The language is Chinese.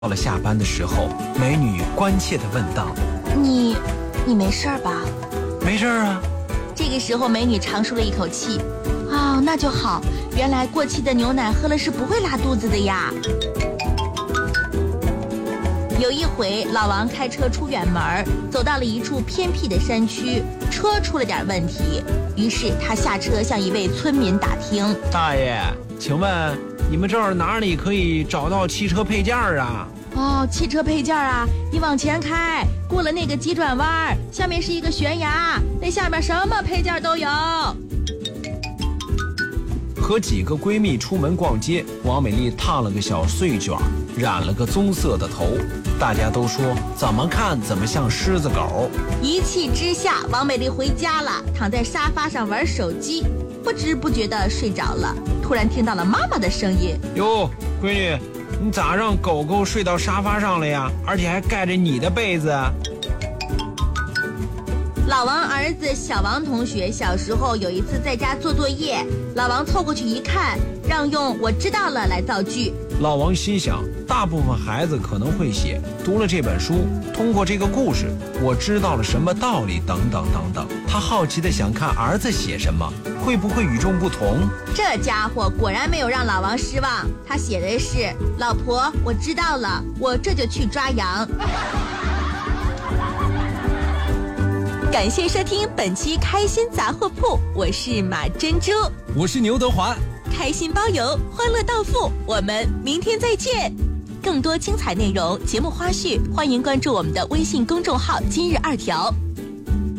到了下班的时候，美女关切地问道：“ 你没事吧？”“ 没事啊。” 这个时候，美女长舒了一口气。“哦，那就好。原来过期的牛奶喝了是不会拉肚子的呀。”有一回，老王开车出远门，走到了一处偏僻的山区，车出了点问题，于是他下车向一位村民打听：“ 大爷，请问你们这儿哪里可以找到汽车配件啊？”“ 哦，汽车配件啊，你往前开，过了那个急转弯，下面是一个悬崖，那下面什么配件都有。” 和几个闺蜜出门逛街，王美丽烫了个小碎卷，染了个棕色的头，大家都说怎么看怎么像狮子狗。 一气之下，王美丽回家了，躺在沙发上玩手机，不知不觉地睡着了。突然听到了妈妈的声音：“ 哟，闺女，你咋让狗狗睡到沙发上了呀？而且还盖着你的被子？” 老王儿子小王同学小时候有一次在家做作业，老王凑过去一看，让用“我知道了”来造句。 老王心想，大部分孩子可能会写，读了这本书，通过这个故事，我知道了什么道理等等等等。他好奇地想看儿子写什么，会不会与众不同？ 这家伙果然没有让老王失望，他写的是：“老婆，我知道了，我这就去抓羊。”感谢收听本期开心杂货铺，我是马珍珠， 我是牛德华， 开心包邮，欢乐到付，我们明天再见。更多精彩内容、节目花絮，欢迎关注我们的微信公众号“今日二条”。